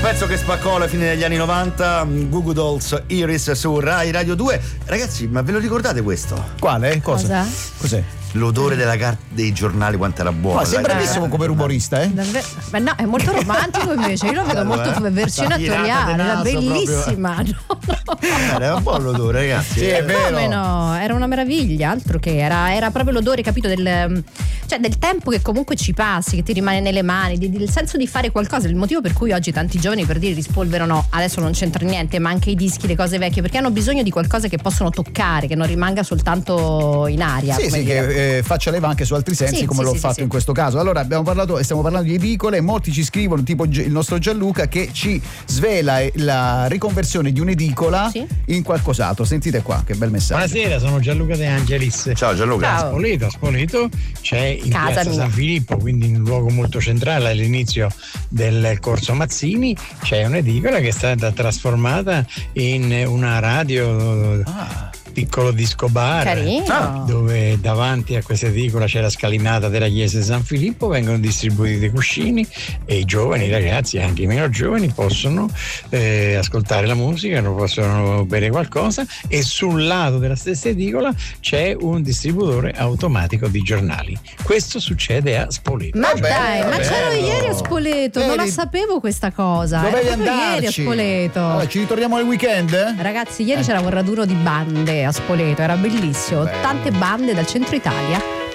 pezzo che spaccò alla fine degli anni 90, Goo Goo Dolls, Iris su Rai Radio 2. Ragazzi, ma ve lo ricordate questo? Quale? Cosa? Cos'è? L'odore della carta dei giornali, quanto era buono. Ma sei bravissimo come rumorista, eh? Ma no, è molto romantico invece. Io lo vedo molto versione attoriale, era bellissima. Era un po' l'odore, ragazzi. Sì, è vero. Come no? Era una meraviglia, altro che era proprio l'odore, capito, del tempo che comunque ci passi, che ti rimane nelle mani, del senso di fare qualcosa. Il motivo per cui oggi tanti giovani, per dire, rispolverano, adesso non c'entra niente, ma anche i dischi, le cose vecchie, perché hanno bisogno di qualcosa che possono toccare, che non rimanga soltanto in aria. Sì, sì, che faccia leva anche su altri sensi, come l'ho fatto in questo caso. Allora stiamo parlando di edicole, molti ci scrivono, tipo il nostro Gianluca, che ci svela la riconversione di un'edicola in qualcos'altro. Sentite qua, che bel messaggio. Buonasera, sono Gianluca De Angelis. Ciao Gianluca. Ciao. A Spoleto c'è in Casa piazza mia. San Filippo, quindi in un luogo molto centrale all'inizio del corso Mazzini, c'è un'edicola che è stata trasformata in una radio. Piccolo disco bar, dove davanti a questa edicola c'è la scalinata della chiesa di San Filippo, vengono distribuiti dei cuscini e i giovani, i ragazzi, anche i meno giovani, possono ascoltare la musica, possono bere qualcosa, e sul lato della stessa edicola c'è un distributore automatico di giornali. Questo succede a Spoleto. Ma c'ero ieri a Spoleto, non la sapevo questa cosa. Dovevi Ero proprio andarci. ieri a Spoleto. Allora, ci ritorniamo al weekend? Ragazzi, ieri c'era un raduno di bande a Spoleto, era bellissimo. Tante bande dal centro Italia.